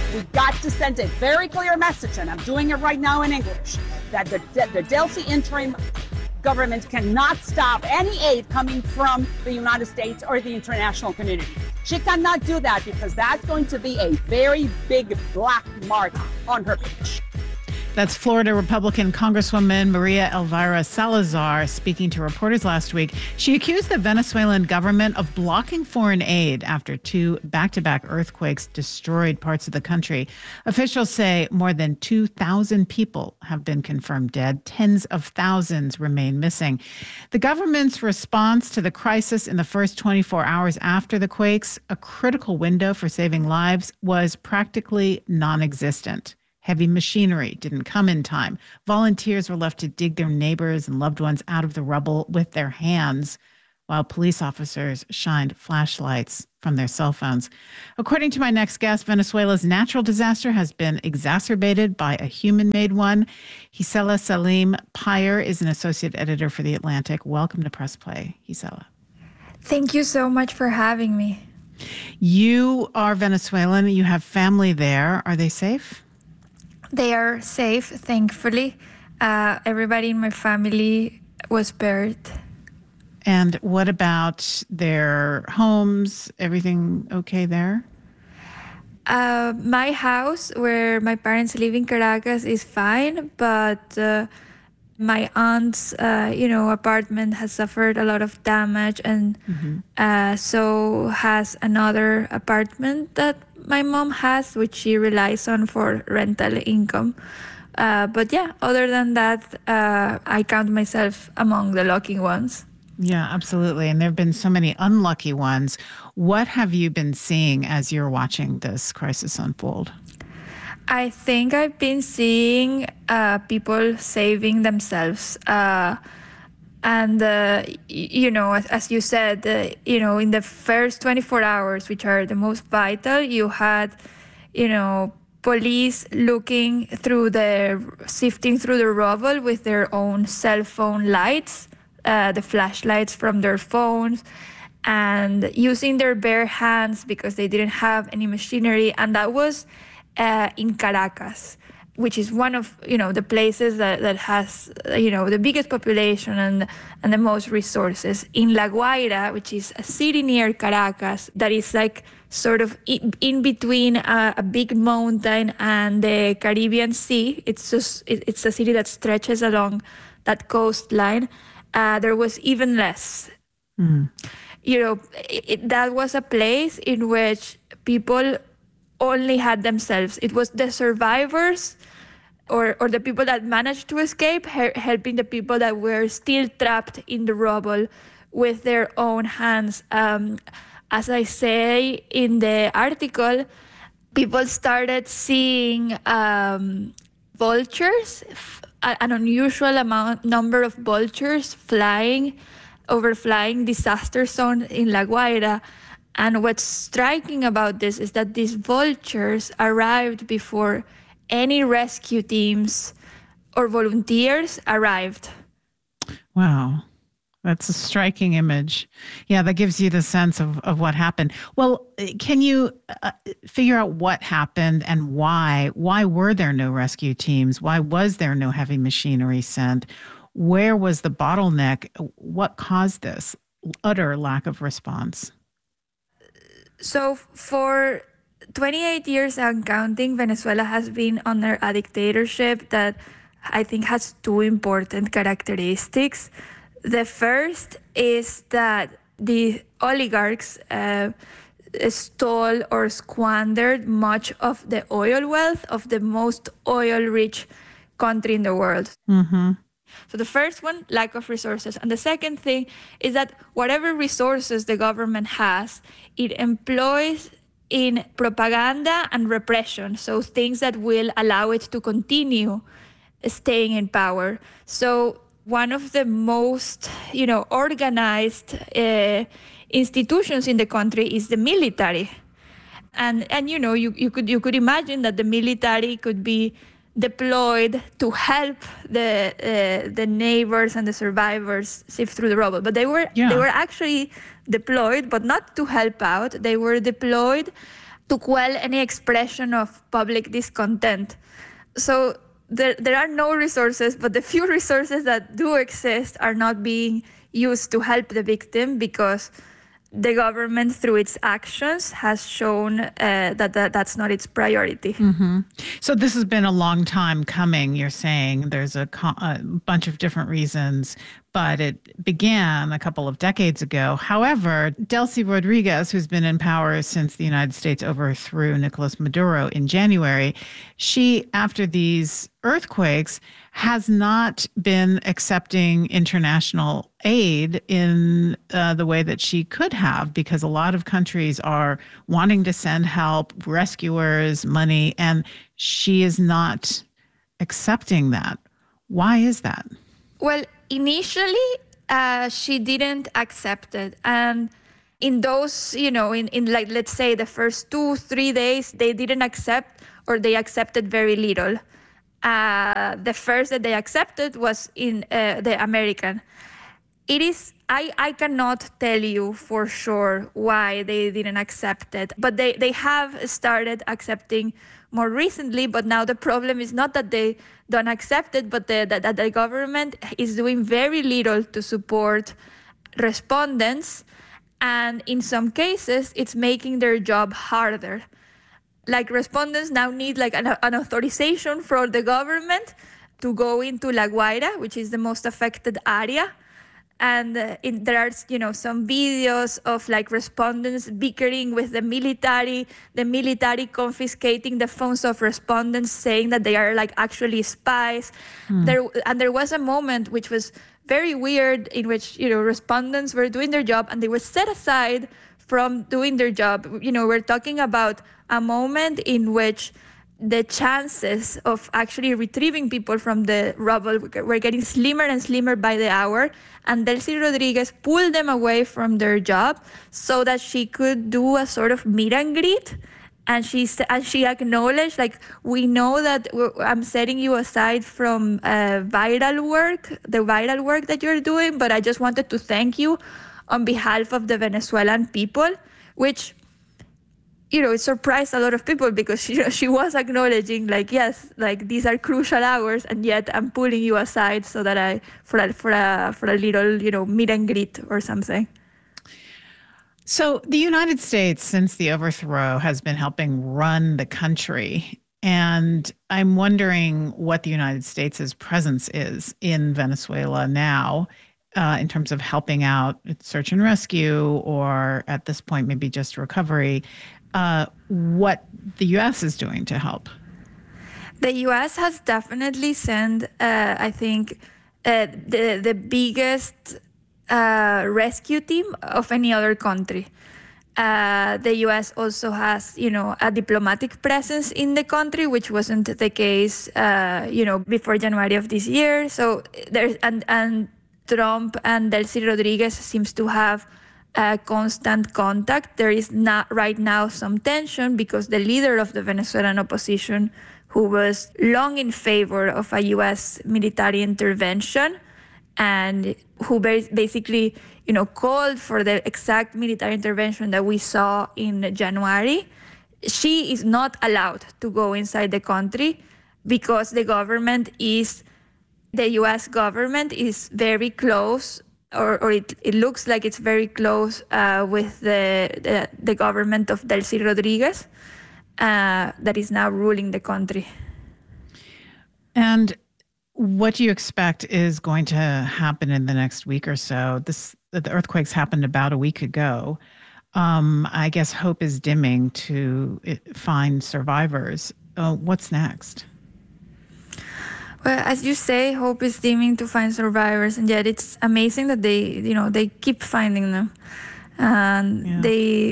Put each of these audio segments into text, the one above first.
We got to send a very clear message, and I'm doing it right now in English, that the Delcy interim government cannot stop any aid coming from the United States or the international community. She cannot do that because that's going to be a very big black mark on her page. That's Florida Republican Congresswoman Maria Elvira Salazar speaking to reporters last week. She accused the Venezuelan government of blocking foreign aid after 2 back-to-back earthquakes destroyed parts of the country. Officials say more than 2,000 people have been confirmed dead. Tens of thousands remain missing. The government's response to the crisis in the first 24 hours after the quakes, a critical window for saving lives, was practically non-existent. Heavy machinery didn't come in time. Volunteers were left to dig their neighbors and loved ones out of the rubble with their hands, while police officers shined flashlights from their cell phones. According to my next guest, Venezuela's natural disaster has been exacerbated by a human-made one. Gisela Salim Pyer is an associate editor for The Atlantic. Welcome to Press Play, Gisela. Thank you so much for having me. You are Venezuelan. You have family there. Are they safe? They are safe, thankfully. Everybody in my family was spared. And what about their homes? Everything okay there? My house, where my parents live in Caracas, is fine, but my aunt's, apartment has suffered a lot of damage, and so has another apartment that my mom has, which she relies on for rental income. But yeah, other than that, I count myself among the lucky ones. Yeah, absolutely. And there have been so many unlucky ones. What have you been seeing as you're watching this crisis unfold? I think I've been seeing people saving themselves. And, as you said, in the first 24 hours, which are the most vital, you had, police sifting through the rubble with their own cell phone lights, the flashlights from their phones, and using their bare hands because they didn't have any machinery. And that was in Caracas, which is one of the places that has the biggest population and the most resources. In La Guaira, which is a city near Caracas, that is like sort of in between a big mountain and the Caribbean Sea. It's a city that stretches along that coastline. There was even less. That was a place in which people only had themselves. It was the survivors or the people that managed to escape, helping the people that were still trapped in the rubble with their own hands. As I say in the article, people started seeing vultures, an unusual number of vultures overflying disaster zone in La Guaira. And what's striking about this is that these vultures arrived before any rescue teams or volunteers arrived. Wow. That's a striking image. Yeah, that gives you the sense of what happened. Well, can you figure out what happened and why? Why were there no rescue teams? Why was there no heavy machinery sent? Where was the bottleneck? What caused this utter lack of response? So for 28 years and counting, Venezuela has been under a dictatorship that I think has two important characteristics. The first is that the oligarchs stole or squandered much of the oil wealth of the most oil-rich country in the world. Mm-hmm. So the first one, lack of resources. And the second thing is that whatever resources the government has, it employs in propaganda and repression. So things that will allow it to continue staying in power. So one of the most, organized institutions in the country is the military. And you could imagine that the military could be deployed to help the neighbors and the survivors sift through the rubble. But they were actually deployed, but not to help out. They were deployed to quell any expression of public discontent. So there are no resources, but the few resources that do exist are not being used to help the victim because the government, through its actions, has shown that's not its priority. Mm-hmm. So this has been a long time coming, you're saying. There's a bunch of different reasons, but it began a couple of decades ago. However, Delcy Rodriguez, who's been in power since the United States overthrew Nicolas Maduro in January, she, after these earthquakes, has not been accepting international aid in the way that she could have, because a lot of countries are wanting to send help, rescuers, money, and she is not accepting that. Why is that? Well, initially, she didn't accept it. And in those, in like, let's say the first 2-3 days, they didn't accept, or they accepted very little. The first that they accepted was in the American. It is, I cannot tell you for sure why they didn't accept it, but they have started accepting more recently. But now the problem is not that they don't accept it, but that the government is doing very little to support respondents. And in some cases, it's making their job harder. Like, respondents now need like an authorization from the government to go into La Guaira, which is the most affected area. And there are, some videos of like respondents bickering with the military confiscating the phones of respondents, saying that they are like actually spies. There was a moment which was very weird in which, respondents were doing their job and they were set aside from doing their job. We're talking about a moment in which the chances of actually retrieving people from the rubble were getting slimmer and slimmer by the hour. And Delcy Rodriguez pulled them away from their job so that she could do a sort of meet and greet. And she acknowledged, like, we know that I'm setting you aside from the vital work that you're doing, but I just wanted to thank you on behalf of the Venezuelan people, which, it surprised a lot of people because she was acknowledging, like, yes, like, these are crucial hours, and yet I'm pulling you aside so that for a little, meet and greet or something. So the United States, since the overthrow, has been helping run the country. And I'm wondering what the United States' presence is in Venezuela now, in terms of helping out search and rescue, or at this point, maybe just recovery. What the U.S. is doing to help. The U.S. has definitely sent, I think, the biggest rescue team of any other country. The U.S. also has, a diplomatic presence in the country, which wasn't the case, before January of this year. So there's and Trump and Delcy Rodriguez seems to have constant contact. There is not right now some tension because the leader of the Venezuelan opposition, who was long in favor of a U.S. military intervention and who basically, called for the exact military intervention that we saw in January, she is not allowed to go inside the country because the U.S. government is very close, or it looks like it's very close with the government of Delcy Rodriguez that is now ruling the country. And what do you expect is going to happen in the next week or so? The earthquakes happened about a week ago. I guess hope is dimming to find survivors. What's next? Well, as you say, hope is dimming to find survivors, and yet it's amazing that they keep finding them. And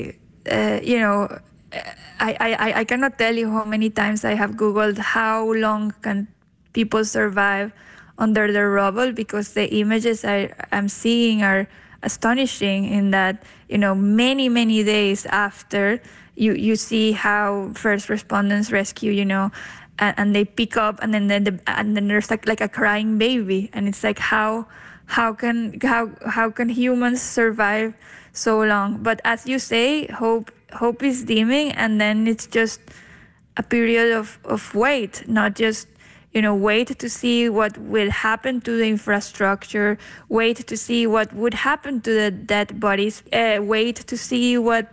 I cannot tell you how many times I have Googled how long can people survive under the rubble, because the images I'm seeing are astonishing in that, many, many days after you see how first respondents rescue, and they pick up, and then there's like a crying baby, and it's like how how can humans survive so long? But as you say, hope is dimming, and then it's just a period of wait, not just, wait to see what will happen to the infrastructure, wait to see what would happen to the dead bodies, wait to see what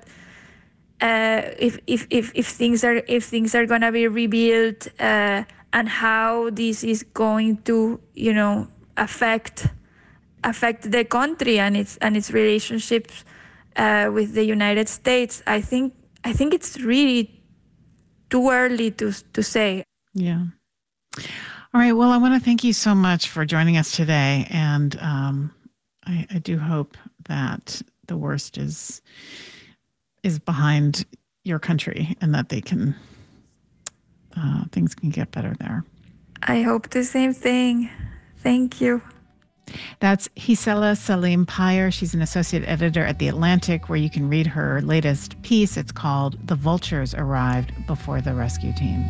if things are gonna be rebuilt, and how this is going to affect the country and its relationships with the United States. I think it's really too early to say. Yeah. All right. Well, I want to thank you so much for joining us today, and I do hope that the worst is behind your country, and that they can things can get better there. I hope the same thing. Thank you. That's Gisela Salim Payer. She's an associate editor at The Atlantic, where you can read her latest piece. It's called "The Vultures Arrived Before the Rescue Teams."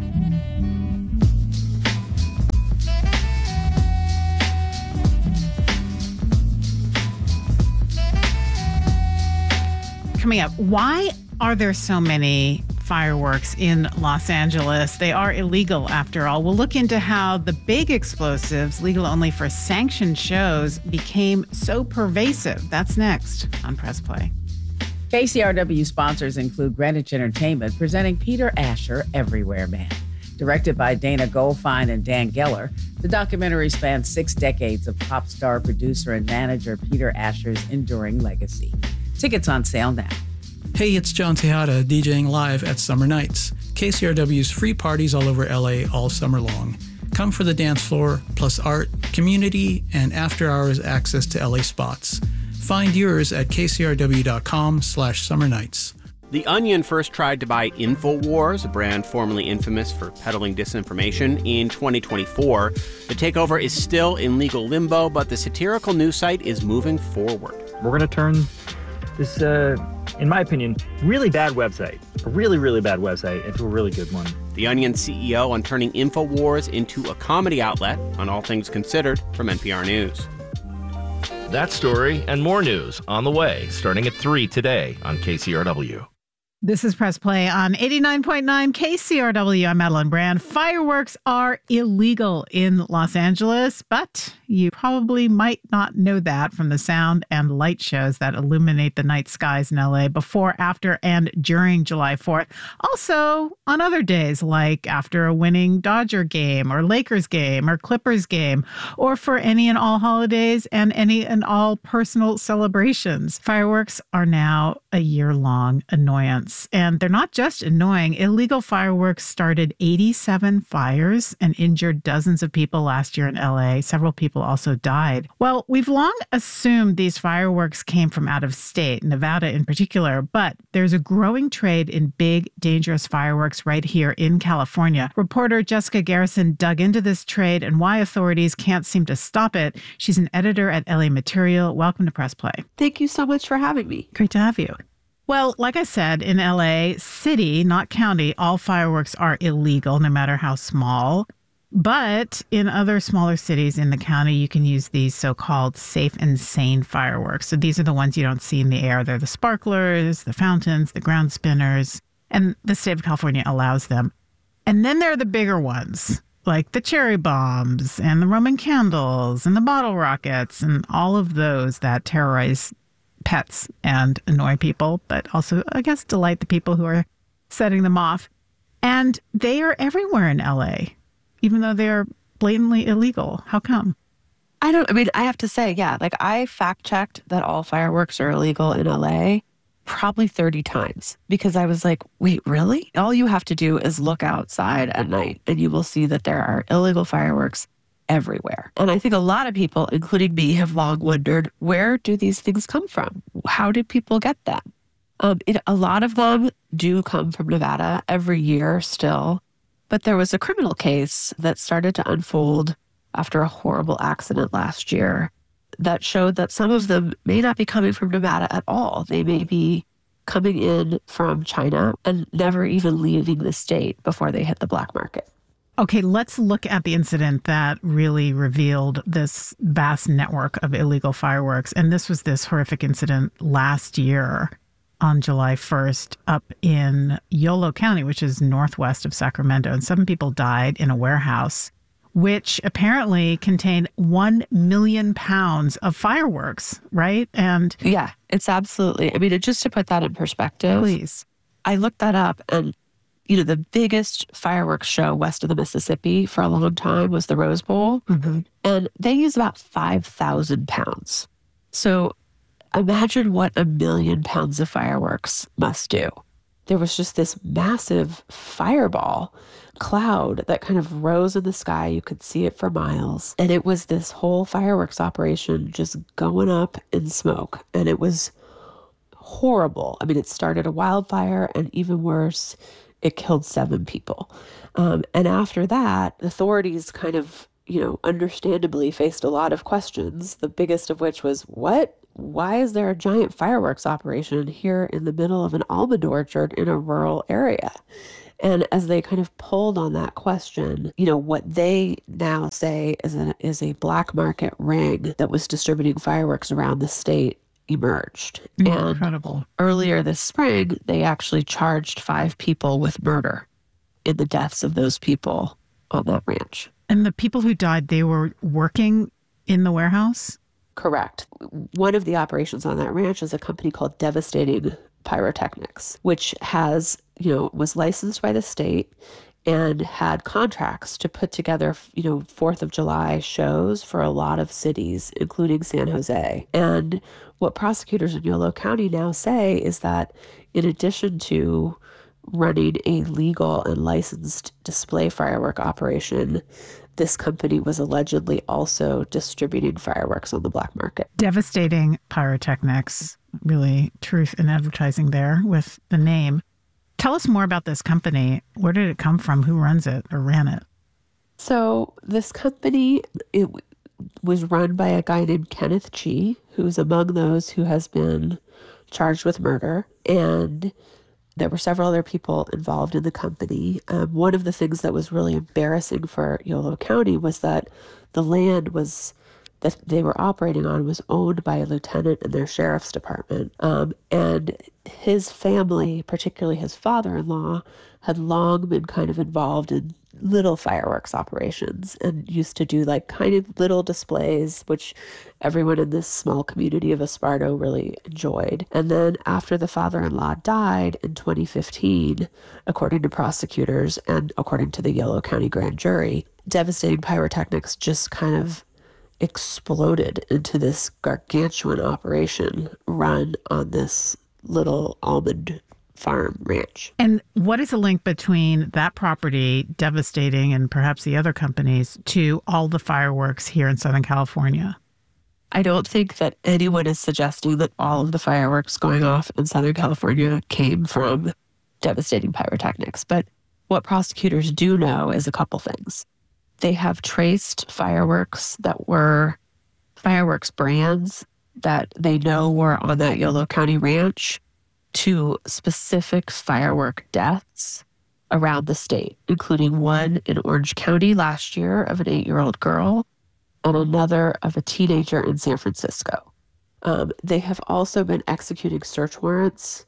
Coming up, why are there so many fireworks in Los Angeles? They are illegal after all. We'll look into how the big explosives, legal only for sanctioned shows, became so pervasive. That's next on Press Play. KCRW sponsors include Greenwich Entertainment, presenting Peter Asher, Everywhere Man. Directed by Dana Goldfein and Dan Geller, the documentary spans 6 decades of pop star, producer, and manager Peter Asher's enduring legacy. Tickets on sale now. Hey, it's John Tejada, DJing live at Summer Nights, KCRW's free parties all over LA all summer long. Come for the dance floor, plus art, community, and after-hours access to LA spots. Find yours at kcrw.com/summernights. The Onion first tried to buy InfoWars, a brand formerly infamous for peddling disinformation, in 2024. The takeover is still in legal limbo, but the satirical news site is moving forward. We're going to turn this, in my opinion, really bad website, a really, really bad website, into a really good one. The Onion CEO on turning InfoWars into a comedy outlet on All Things Considered from NPR News. That story and more news on the way, starting at 3 today on KCRW. This is Press Play on 89.9 KCRW. I'm Madeline Brand. Fireworks are illegal in Los Angeles, but you probably might not know that from the sound and light shows that illuminate the night skies in LA before, after, and during July 4th. Also on other days, like after a winning Dodger game or Lakers game or Clippers game, or for any and all holidays and any and all personal celebrations. Fireworks are now a year-long annoyance. And they're not just annoying. Illegal fireworks started 87 fires and injured dozens of people last year in LA. Several people also died. Well, we've long assumed these fireworks came from out of state, Nevada in particular, but there's a growing trade in big, dangerous fireworks right here in California. Reporter Jessica Garrison dug into this trade and why authorities can't seem to stop it. She's an editor at LA Material. Welcome to Press Play. Thank you so much for having me. Great to have you. Well, like I said, in LA city, not county, all fireworks are illegal, no matter how small. But in other smaller cities in the county, you can use these so-called safe and sane fireworks. So these are the ones you don't see in the air. They're the sparklers, the fountains, the ground spinners, and the state of California allows them. And then there are the bigger ones, like the cherry bombs and the Roman candles and the bottle rockets and all of those that terrorize pets and annoy people, but also, I guess, delight the people who are setting them off. And they are everywhere in LA, even though they are blatantly illegal. How come? I have to say, yeah, like I fact checked that all fireworks are illegal in LA probably 30 times because I was like, wait, really? All you have to do is look outside at night and you will see that there are illegal fireworks everywhere. And I think a lot of people, including me, have long wondered, where do these things come from? How did people get them? A lot of them do come from Nevada every year still. But there was a criminal case that started to unfold after a horrible accident last year that showed that some of them may not be coming from Nevada at all. They may be coming in from China and never even leaving the state before they hit the black market. Okay, let's look at the incident that really revealed this vast network of illegal fireworks. And this was this horrific incident last year on July 1st up in Yolo County, which is northwest of Sacramento. And 7 people died in a warehouse, which apparently contained 1 million pounds of fireworks, right? And yeah, it's absolutely. I mean, just to put that in perspective, please. I looked that up, and the biggest fireworks show west of the Mississippi for a long time was the Rose Bowl. Mm-hmm. And they use about 5,000 pounds. So imagine what 1 million pounds of fireworks must do. There was just this massive fireball cloud that kind of rose in the sky. You could see it for miles. And it was this whole fireworks operation just going up in smoke. And it was horrible. I mean, it started a wildfire, and even worse, it killed 7 people. And after that, authorities kind of, understandably faced a lot of questions, the biggest of which was, why is there a giant fireworks operation here in the middle of an almond orchard in a rural area? And as they kind of pulled on that question, what they now say is a black market ring that was distributing fireworks around the state emerged. Incredible. And earlier this spring, they actually charged 5 people with murder in the deaths of those people on that ranch. And the people who died, they were working in the warehouse? Correct. One of the operations on that ranch is a company called Devastating Pyrotechnics, which was licensed by the state and had contracts to put together, 4th of July shows for a lot of cities, including San Jose. And what prosecutors in Yolo County now say is that in addition to running a legal and licensed display firework operation, this company was allegedly also distributing fireworks on the black market. Devastating Pyrotechnics, really truth in advertising there with the name. Tell us more about this company. Where did it come from? Who runs it or ran it? So this company, it was run by a guy named Kenneth Chi, who's among those who has been charged with murder. And there were several other people involved in the company. One of the things that was really embarrassing for Yolo County was that the land that they were operating on was owned by a lieutenant in their sheriff's department. And his family, particularly his father-in-law, had long been kind of involved in little fireworks operations and used to do kind of little displays, which everyone in this small community of Esparto really enjoyed. And then after the father-in-law died in 2015, according to prosecutors and according to the Yolo County grand jury, Devastating Pyrotechnics just kind of exploded into this gargantuan operation run on this little almond farm ranch. And what is the link between that property, Devastating, and perhaps the other companies, to all the fireworks here in Southern California? I don't think that anyone is suggesting that all of the fireworks going off in Southern California came from Devastating Pyrotechnics. But what prosecutors do know is a couple things. They have traced fireworks that were fireworks brands that they know were on that Yolo County ranch to specific firework deaths around the state, including one in Orange County last year of an 8-year-old girl and another of a teenager in San Francisco. They have also been executing search warrants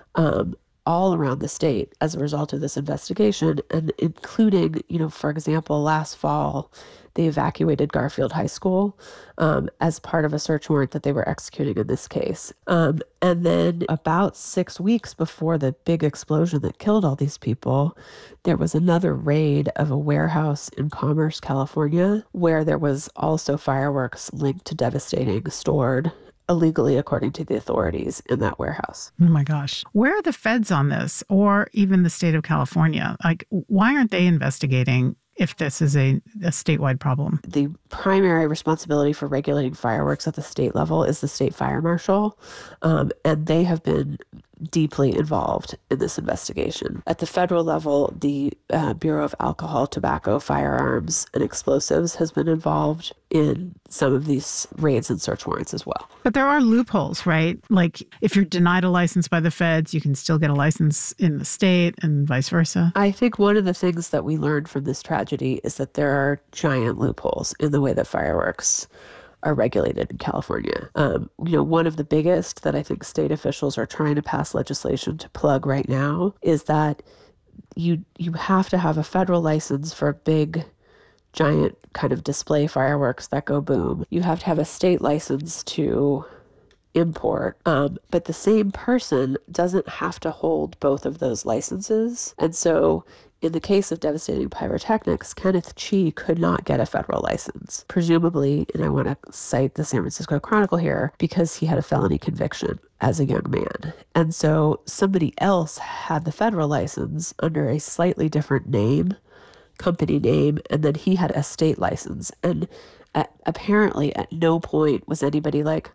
all around the state as a result of this investigation, and including, for example, last fall, they evacuated Garfield High School as part of a search warrant that they were executing in this case. And then about 6 weeks before the big explosion that killed all these people, there was another raid of a warehouse in Commerce, California, where there was also fireworks linked to Devastating stored illegally, according to the authorities in that warehouse. Oh my gosh. Where are the feds on this, or even the state of California? Why aren't they investigating if this is a statewide problem? The primary responsibility for regulating fireworks at the state level is the state fire marshal. And they have been deeply involved in this investigation. At the federal level, the Bureau of Alcohol, Tobacco, Firearms, and Explosives has been involved in some of these raids and search warrants as well. But there are loopholes, right? Like if you're denied a license by the feds, you can still get a license in the state and vice versa. I think one of the things that we learned from this tragedy is that there are giant loopholes in the way that fireworks are regulated in California. One of the biggest that I think state officials are trying to pass legislation to plug right now is that you have to have a federal license for big, giant kind of display fireworks that go boom. You have to have a state license to import, but the same person doesn't have to hold both of those licenses. And so in the case of Devastating Pyrotechnics, Kenneth Chee could not get a federal license, presumably, and I want to cite the San Francisco Chronicle here, because he had a felony conviction as a young man. And so somebody else had the federal license under a slightly different name, company name, and then he had a state license. And apparently at no point was anybody like,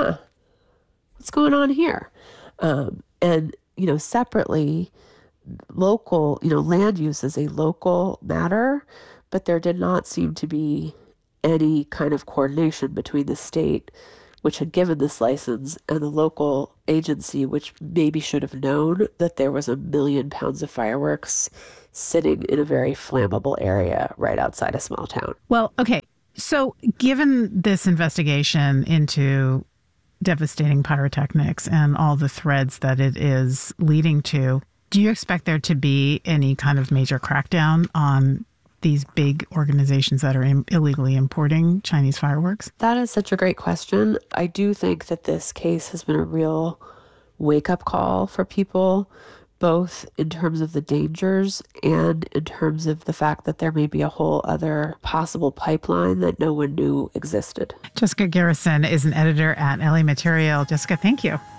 what's going on here? And separately, local, land use is a local matter, but there did not seem to be any kind of coordination between the state, which had given this license, and the local agency, which maybe should have known that there was 1 million pounds of fireworks sitting in a very flammable area right outside a small town. Well, okay. So given this investigation into Devastating Pyrotechnics and all the threads that it is leading to, do you expect there to be any kind of major crackdown on these big organizations that are illegally importing Chinese fireworks? That is such a great question. I do think that this case has been a real wake-up call for people, both in terms of the dangers and in terms of the fact that there may be a whole other possible pipeline that no one knew existed. Jessica Garrison is an editor at LA Material. Jessica, thank you.